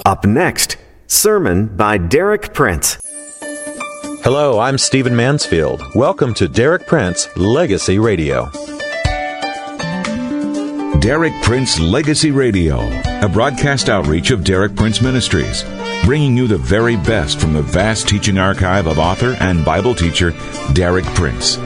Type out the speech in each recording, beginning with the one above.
Up next, sermon by Derek Prince. Hello, I'm Stephen Mansfield. Welcome to Derek Prince Legacy Radio. Derek Prince Legacy Radio, a broadcast outreach of Derek Prince Ministries, bringing you the very best from the vast teaching archive of author and Bible teacher Derek Prince.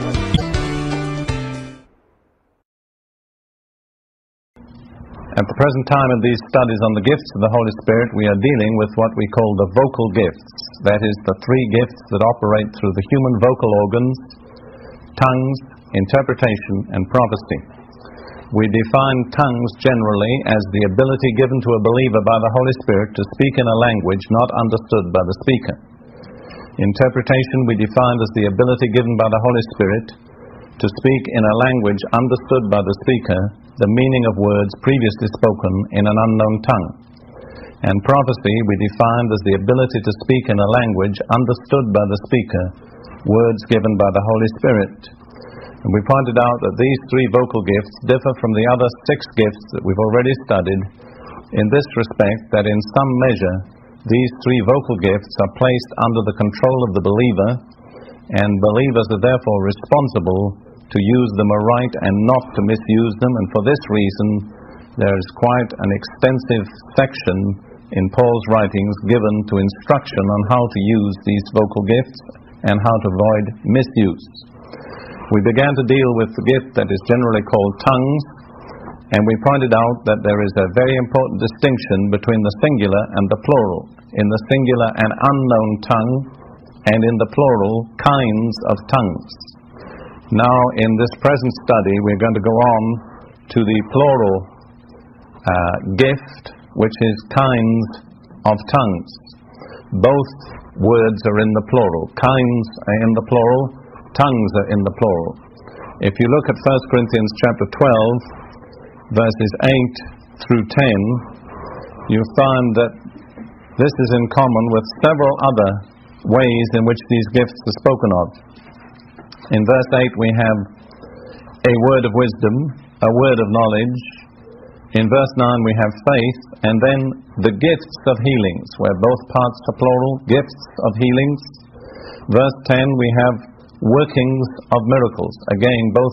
At the present time of these studies on the gifts of the Holy Spirit, we are dealing with what we call the vocal gifts. That is, the three gifts that operate through the human vocal organs: tongues, interpretation, and prophecy. We define tongues generally as the ability given to a believer by the Holy Spirit to speak in a language not understood by the speaker. Interpretation we define as the ability given by the Holy Spirit to speak in a language understood by the speaker, the meaning of words previously spoken in an unknown tongue. And prophecy we defined as the ability to speak in a language understood by the speaker, words given by the Holy Spirit. And we pointed out that these three vocal gifts differ from the other 6 gifts that we've already studied in this respect, that in some measure these 3 vocal gifts are placed under the control of the believer, and believers are therefore responsible to use them aright and not to misuse them. And for this reason there is quite an extensive section in Paul's writings given to instruction on how to use these vocal gifts and how to avoid misuse. We began to deal with the gift that is generally called tongues, and we pointed out that there is a very important distinction between the singular and the plural. In the singular, an unknown tongue, and in the plural, kinds of tongues. Now, in this present study, we're going to go on to the plural gift, which is kinds of tongues. Both words are in the plural. Kinds are in the plural, tongues are in the plural. If you look at 1 Corinthians chapter 12, verses 8 through 10, you find that this is in common with several other ways in which these gifts are spoken of. In verse 8 we have a word of wisdom, a word of knowledge. In verse 9 we have faith, and then the gifts of healings, where both parts are plural, gifts of healings. Verse 10 we have workings of miracles. Again, both